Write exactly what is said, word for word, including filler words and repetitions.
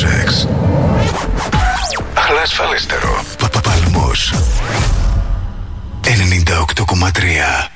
σεξ. Αλλά ασφαλέστερο. Παπαπαλμός. ενενήντα οκτώ κόμμα τρία.